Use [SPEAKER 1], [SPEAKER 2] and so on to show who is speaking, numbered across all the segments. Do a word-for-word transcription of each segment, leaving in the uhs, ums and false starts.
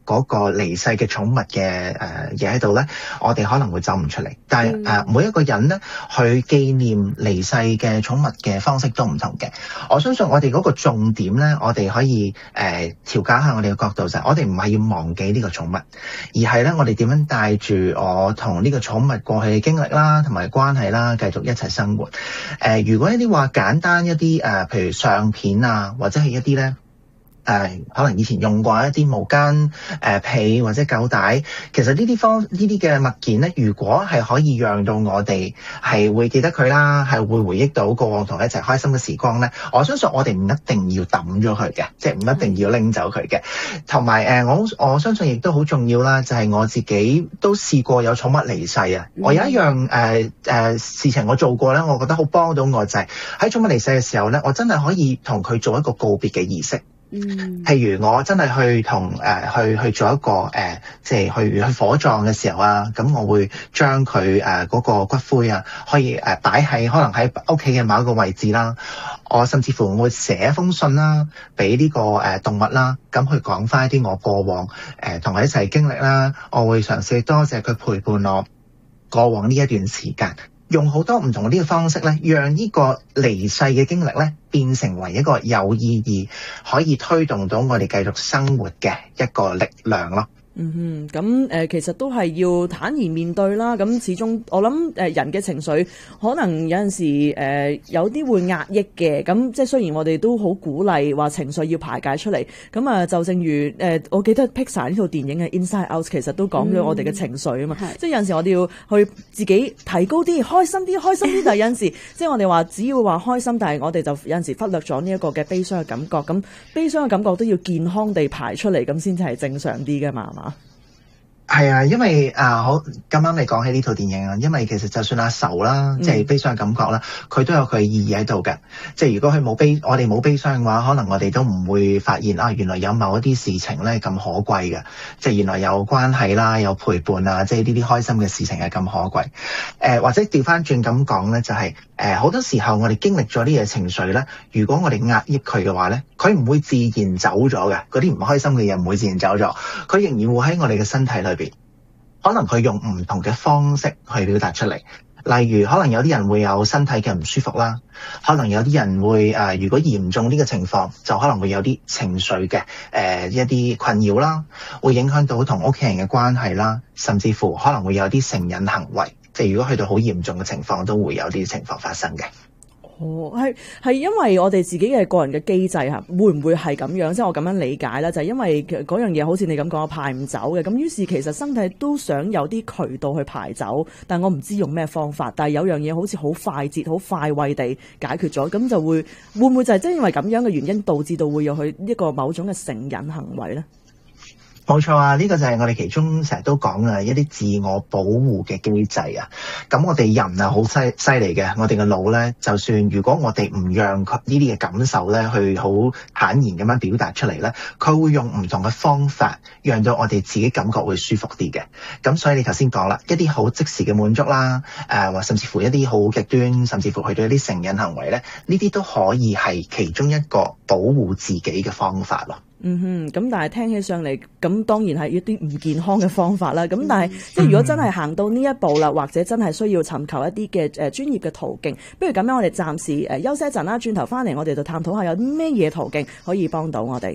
[SPEAKER 1] 嗰個離世嘅寵物嘅誒嘢喺度咧，我哋可能會走唔出嚟。但係誒、呃、每一個人咧，去紀念離世嘅寵物嘅方式都唔同嘅。我相信我哋嗰個重點咧，我哋可以誒、呃、調解下我哋嘅角度就係、是，我哋唔係要忘記呢個寵物，而係咧我哋點樣帶住我同呢個寵物過去嘅經歷啦，同埋關係啦，繼續一齊生活。誒、呃，如果一啲話簡單一啲誒、呃，譬如相片啊，或者係一啲咧。誒、呃、可能以前用過一啲毛巾、誒、呃、被或者狗帶，其實呢啲方呢啲嘅物件咧，如果係可以讓到我哋係會記得佢啦，係會回憶到過往同佢一齊開心嘅時光咧，我相信我哋唔一定要抌咗佢嘅，即係唔一定要拎走佢嘅。同埋誒，我我相信亦都好重要啦，就係、是、我自己都試過有寵物離世啊。嗯、我有一樣誒誒、呃呃、事情我做過咧，我覺得好幫到我，就係、是、喺寵物離世嘅時候咧，我真係可以同佢做一個告別嘅儀式。嗯，譬如我真係去同誒、呃、去去做一個誒、呃，即係去去火葬嘅時候啊，咁我會將佢誒嗰個骨灰啊，可以誒擺喺可能喺屋企嘅某一個位置啦。我甚至乎我會寫一封信啦，俾呢、這個誒、呃、動物啦，咁去講翻一啲我過往誒同佢一齊經歷啦。我會嘗試多謝佢陪伴我過往呢一段時間。用好多唔同嘅呢個方式咧，讓呢個離世嘅經歷咧，變成為一個有意義，可以推動到我哋繼續生活嘅一個力量咯。
[SPEAKER 2] 嗯哼，咁誒、呃、其實都係要坦然面對啦。咁始終我諗誒、呃、人嘅情緒可能有陣時誒、呃、有啲會壓抑嘅。咁即係雖然我哋都好鼓勵話情緒要排解出嚟。咁啊、呃、就正如誒、呃、我記得 Pixar 呢套電影嘅 Inside Out 其實都講咗我哋嘅情緒啊嘛。嗯、即係有陣時我哋要去自己提高啲，開心啲，開心啲。但係有陣時即係我哋話只要話開心，但係我哋就有陣時忽略咗呢一個嘅悲傷嘅感覺。咁悲傷嘅感覺都要健康地排出嚟，咁先至係正常啲嘅嘛。
[SPEAKER 1] 係啊，因為啊好咁啱你講起呢套電影啊，因為其實就算阿愁啦，即係悲傷嘅感覺啦，佢、嗯、都有佢嘅意義喺度嘅。即係如果佢冇悲，我哋冇悲傷嘅話，可能我哋都唔會發現啊，原來有某一啲事情咧咁可貴嘅。即係原來有關係啦，有陪伴啊，即係呢啲開心嘅事情係咁可貴。誒、呃、或者調翻轉咁講咧，就係誒好多時候我哋經歷咗呢啲情緒咧，如果我哋壓抑佢嘅話咧，佢唔會自然走咗嘅。嗰啲唔開心嘅嘢唔會自然走咗，佢仍然會喺我哋嘅身體裏邊。可能佢用唔同嘅方式去表達出嚟，例如可能有啲人會有身體嘅唔舒服啦，可能有啲人會誒、呃，如果嚴重呢個情況，就可能會有啲情緒嘅誒、呃、一啲困擾啦，會影響到同屋企人嘅關係啦，甚至乎可能會有啲成癮行為，即係如果去到好嚴重嘅情況，都會有啲情況發生嘅。
[SPEAKER 2] 哦，係係因為我哋自己嘅個人嘅機制嚇，會唔會係咁樣？即係我咁樣理解啦，就係、是、因為嗰樣嘢好似你咁講，排唔走嘅，咁於是其實身體都想有啲渠道去排走，但我唔知用咩方法。但係有樣嘢好似好快捷、好快慰地解決咗，咁就會會唔會就係即係因為咁樣嘅原因，導致到會有佢一個某種嘅成癮行為咧？
[SPEAKER 1] 冇錯啊，呢、這個就係我哋其中成日都講嘅一啲自我保護嘅機制啊。咁我哋人啊好犀犀利嘅，我哋嘅腦咧，就算如果我哋唔讓佢呢啲嘅感受咧，去好坦然咁樣表達出嚟咧，佢會用唔同嘅方法，讓到我哋自己感覺會舒服啲嘅。咁所以你頭先講啦，一啲好即時嘅滿足啦，誒、呃、或甚至乎一啲好極端，甚至乎去到一啲成癮行為咧，呢啲都可以係其中一個保護自己嘅方法咯。
[SPEAKER 2] 嗯哼，咁但係聽起上嚟，咁當然係一啲唔健康嘅方法啦。咁但係即係如果真係行到呢一步啦，或者真係需要尋求一啲嘅誒專業嘅途徑，不如咁樣我哋暫時誒休息一陣啦，轉頭翻嚟我哋就探討下有啲咩嘢途徑可以幫到我哋。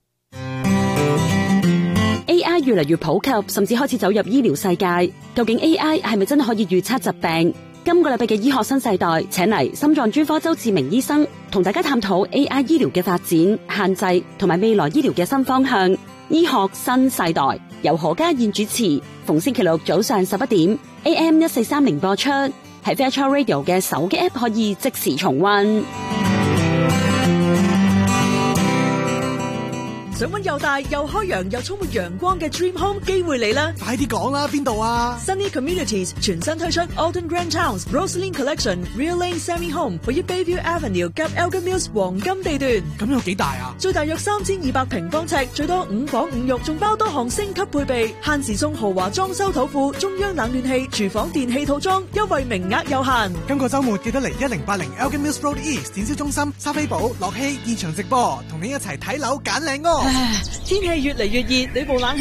[SPEAKER 3] A I 越嚟越普及，甚至開始走入醫療世界。究竟 A I 係咪真係可以預測疾病？今個禮拜嘅醫學新世代，請嚟心臟專科周志明醫生，同大家探討 A I 醫療嘅發展、限制同埋未來醫療嘅新方向。醫學新世代由何家燕主持，逢星期六早上十一點 A M 一四三零播出，喺 Fairchild Radio 嘅手機 App 可以即時重溫。
[SPEAKER 4] 想揾又大又開揚又充滿陽光嘅 Dream Home 機會嚟啦！
[SPEAKER 5] 快啲講啦，邊度啊
[SPEAKER 4] ？Sunny Communities 全新推出 Alton Grand Towns Rosaline Collection Real Lane Semi Home， 位於 Bayview Avenue 及 Elgin Mills 黃金地段。
[SPEAKER 5] 咁有幾大啊？
[SPEAKER 4] 最大約三千二百平方尺，最多五房五浴，仲包多項升級配備，限時送豪華裝修土庫、中央冷暖氣、廚房電氣套裝，優惠名額有限。
[SPEAKER 5] 今個週末記得嚟一零八零 Elgin Mills Road East 展銷中心，莎菲寶、樂希現場直播，同你一齊睇樓揀靚屋。
[SPEAKER 4] 天氣越嚟越熱，你部冷氣